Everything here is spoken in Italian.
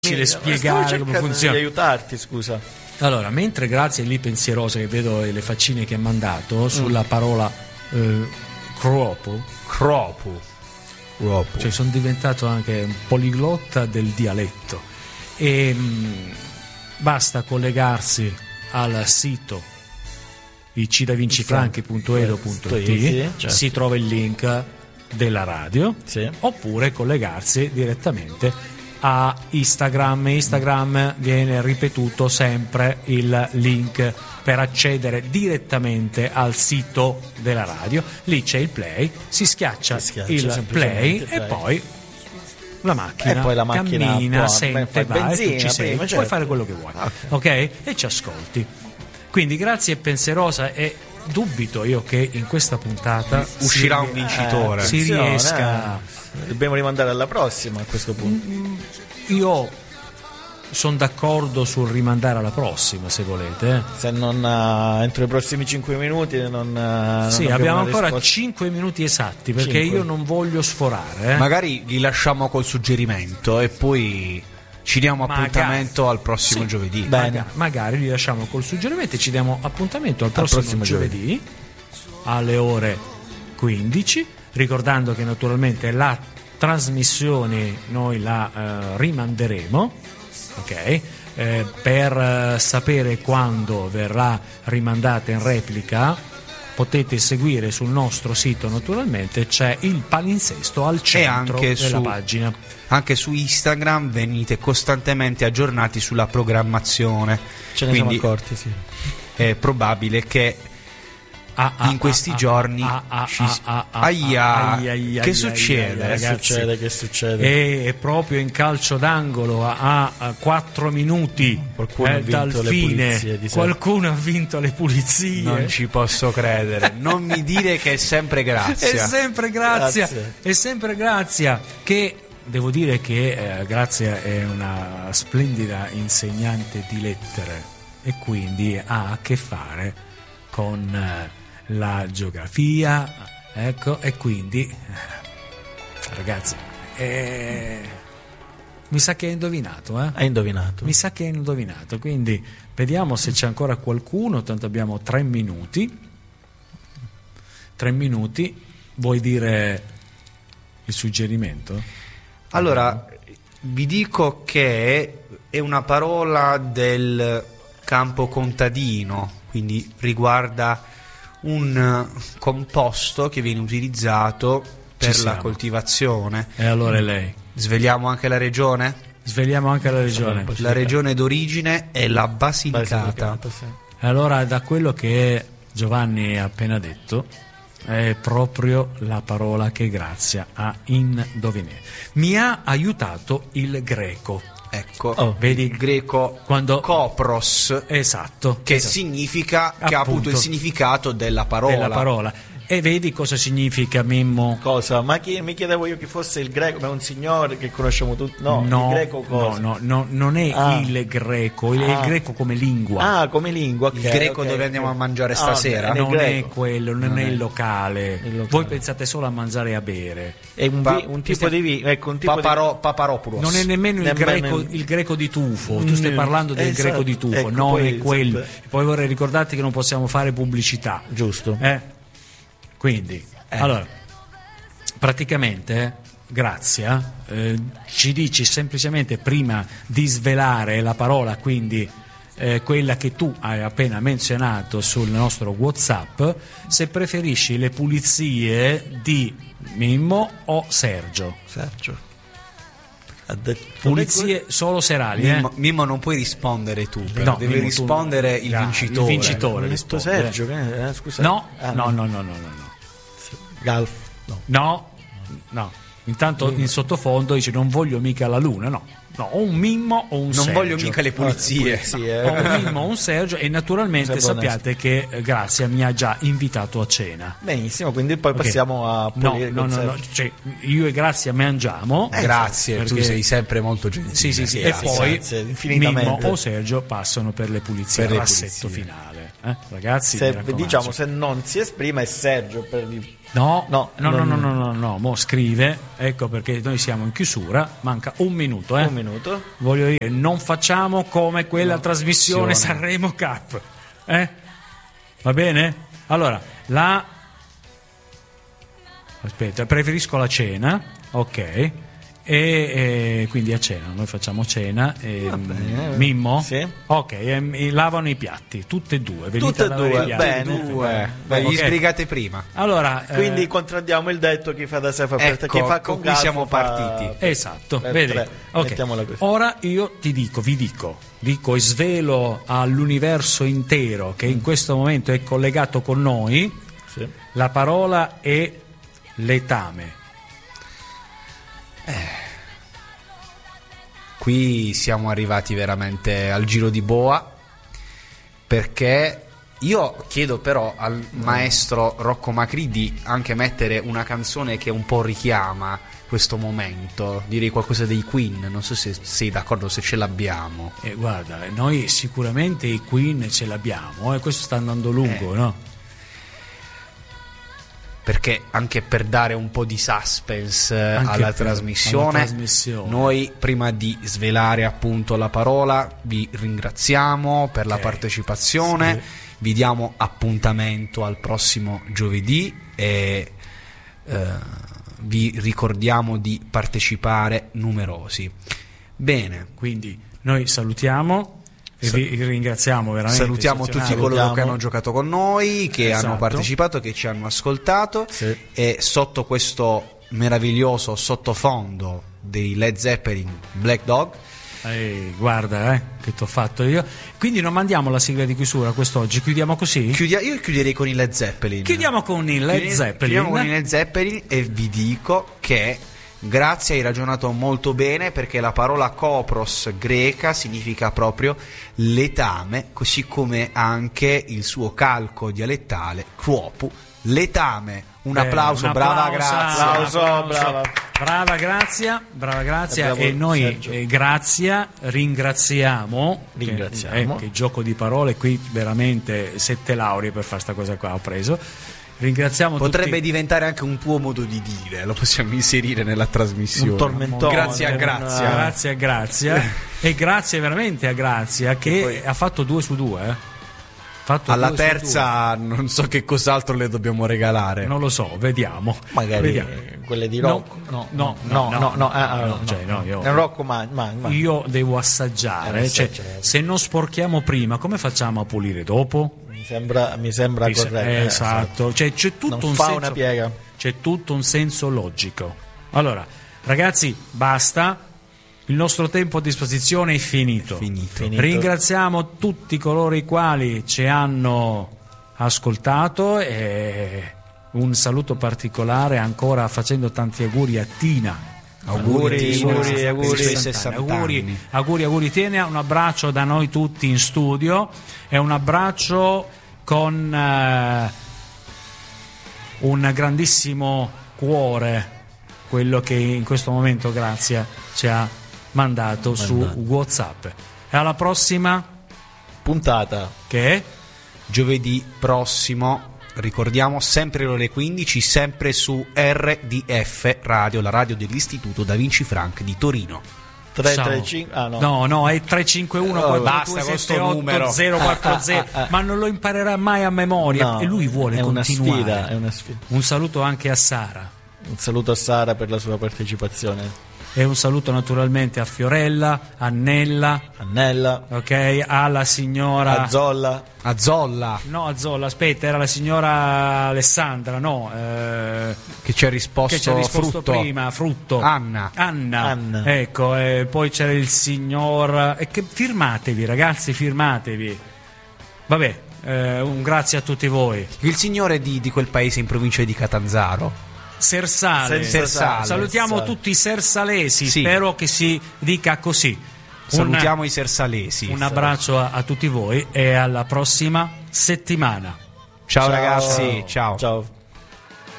spiegare come funziona. Di aiutarti, scusa. Allora, mentre Grazia è lì pensierosa, che vedo le faccine che ha mandato sulla parola cropo, cioè sono diventato anche un poliglotta del dialetto, e basta collegarsi al sito icidavincifranchi.edo.it, certo. Si trova il link della radio, sì. Oppure collegarsi direttamente a Instagram viene ripetuto sempre il link per accedere direttamente al sito della radio. Lì c'è il play, si schiaccia il play e poi la macchina cammina, sente, va, e tu ci sei, certo. Puoi fare quello che vuoi, ok? E ci ascolti. Quindi grazie Pensierosa, e dubito io che in questa puntata uscirà un vincitore, si riesca. Dobbiamo rimandare alla prossima a questo punto. Io sono d'accordo sul rimandare alla prossima, se volete. Se non entro i prossimi 5 minuti non sì, abbiamo ancora 5 minuti esatti, perché io non voglio sforare. Magari li lasciamo col suggerimento e poi ci diamo appuntamento al prossimo giovedì. Magari li lasciamo col suggerimento e ci diamo appuntamento al prossimo giovedì alle ore 15, ricordando che naturalmente la trasmissione noi la rimanderemo, ok? Per sapere quando verrà rimandata in replica potete seguire sul nostro sito, naturalmente c'è il palinsesto al centro della pagina. Anche su Instagram venite costantemente aggiornati sulla programmazione. Ce ne siamo accorti, sì. È probabile che in questi giorni che succede? Che succede? È proprio in calcio d'angolo a 4 minuti dal fine. Qualcuno ha vinto le pulizie. Non ci posso credere. Non mi dire che è sempre Grazia. È sempre Grazia. È sempre Grazia, che devo dire che Grazia è una splendida insegnante di lettere e quindi ha a che fare con la geografia, ecco, e quindi ragazzi mi sa che hai indovinato, Hai indovinato. Mi sa che hai indovinato, quindi vediamo se c'è ancora qualcuno, tanto abbiamo 3 minuti. Vuoi dire il suggerimento? Allora, vi dico che è una parola del campo contadino, quindi riguarda un composto che viene utilizzato per la coltivazione. E allora è lei. Svegliamo anche la regione? Sveliamo anche la regione. La regione d'origine è la Basilicata. Sì. Allora, da quello che Giovanni ha appena detto, è proprio la parola che Grazia ha indovinato. Mi ha aiutato il greco. Ecco, vedi il greco quando kopros, esatto, che significa, che ha avuto il significato della parola. E vedi cosa significa, Mimmo? Cosa? Ma mi chiedevo io chi fosse il greco, ma è un signore che conosciamo tutti. No, il greco cosa? No, non è il greco, è il greco come lingua. Come lingua, okay, il greco dove andiamo a mangiare stasera? Non è quello, non è il locale. Voi pensate solo a mangiare e a bere. È un tipo di vino, ecco, un tipo Paparopoulos. Non è nemmeno il greco di tufo. Tu stai parlando del greco di tufo, ecco, non è quello. Poi vorrei ricordarti che non possiamo fare pubblicità. Giusto. Quindi, allora, praticamente, Grazia ci dici semplicemente, prima di svelare la parola, quindi quella che tu hai appena menzionato sul nostro WhatsApp, se preferisci le pulizie di Mimmo o Sergio. Pulizie solo serali. Mimmo non puoi rispondere tu, no, devi rispondere il vincitore. Il vincitore risponde. Sergio, scusa. No. Galf. No. Intanto in sottofondo dice: non voglio mica la luna. No, o un Mimmo o un Sergio. Non voglio mica le pulizie. O un Mimmo o un Sergio. E naturalmente sappiate che Grazia mi ha già invitato a cena. Benissimo, quindi poi passiamo a pulire. No. Cioè, io e Grazia mangiamo. Grazie, perché tu sei sempre molto gentile. Sì. E poi Mimmo o Sergio passano per le pulizie, per il rassetto finale. Ragazzi, diciamo, se non si esprime è Sergio per No, mo scrive, ecco perché noi siamo in chiusura, manca un minuto. Un minuto. Voglio dire, non facciamo come quella trasmissione Sanremo Cup. Va bene? Allora, aspetta, preferisco la cena, ok. E quindi a cena, noi facciamo cena. Mimmo? Sì. Ok, lavano i piatti, tutte e due. Tutte e due, bene. Gli sbrigate prima. Allora, quindi contraddiamo il detto: chi fa da sé fa per te. Chi fa con cui siamo partiti. Esatto, vedi? Okay. Ora io vi dico e svelo all'universo intero che in questo momento è collegato con noi. Sì. La parola è letame. Qui siamo arrivati veramente al giro di boa, perché io chiedo però al maestro Rocco Macri di anche mettere una canzone che un po' richiama questo momento, direi qualcosa dei Queen, non so se sei d'accordo, se ce l'abbiamo. Guarda, noi sicuramente i Queen ce l'abbiamo, questo sta andando lungo, no? Perché anche per dare un po' di suspense alla trasmissione, noi prima di svelare appunto la parola vi ringraziamo per la partecipazione, vi diamo appuntamento al prossimo giovedì e vi ricordiamo di partecipare numerosi. Bene, quindi noi salutiamo e vi ringraziamo veramente. Salutiamo tutti coloro che hanno giocato con noi, che hanno partecipato, che ci hanno ascoltato, e sotto questo meraviglioso sottofondo dei Led Zeppelin, Black Dog. Guarda che t'ho fatto io. Quindi non mandiamo la sigla di chiusura quest'oggi, chiudiamo così? Io chiuderei con i Led Zeppelin. Chiudiamo con i Led Zeppelin e vi dico che grazie, hai ragionato molto bene, perché la parola kopros greca significa proprio letame, così come anche il suo calco dialettale quopu, letame. Un applauso, brava Grazia. Brava Grazia. E noi ringraziamo. Che gioco di parole qui, veramente 7 lauree per fare sta cosa qua ho preso. Ringraziamo Potrebbe tutti. Diventare anche un tuo modo di dire, lo possiamo inserire nella trasmissione. Un tormentone. Grazie a Grazia. E grazie veramente a Grazia che poi ha fatto 2 su 2. Alla terza non so che cos'altro le dobbiamo regalare. Non lo so, vediamo. Magari quelle di Rocco. No. È un Rocco, ma io devo assaggiare. Se non sporchiamo prima, come facciamo a pulire dopo? Mi sembra corretto. Esatto. C'è tutto un senso, una piega. C'è tutto un senso logico. Allora, ragazzi, basta. Il nostro tempo a disposizione è finito. Ringraziamo tutti coloro i quali ci hanno ascoltato e un saluto particolare ancora facendo tanti auguri a Tina. Auguri Tina, un abbraccio da noi tutti in studio e un abbraccio con un grandissimo cuore, quello che in questo momento Grazia ci ha mandato su WhatsApp. E alla prossima puntata, che è giovedì prossimo, ricordiamo, sempre alle ore 15, sempre su RDF Radio, la radio dell'Istituto Da Vinci Frank di Torino. 335 no, è 351 basta con sto numero 040 ma non lo imparerà mai a memoria, e lui vuole continuare. È una sfida. Un saluto anche a Sara. Un saluto a Sara per la sua partecipazione. E un saluto naturalmente a Fiorella, Annella, ok, alla signora Azzolla. No, Azzolla, aspetta, era la signora Alessandra, che ci ha risposto prima, Frutto. Anna. Ecco, poi c'era il signor che firmatevi, ragazzi, firmatevi. Vabbè, un grazie a tutti voi. Il signore di quel paese in provincia di Catanzaro. Sersale. Salutiamo tutti i sersalesi, spero che si dica così. Salutiamo i sersalesi. Un abbraccio a tutti voi e alla prossima settimana. Ciao ragazzi, ciao.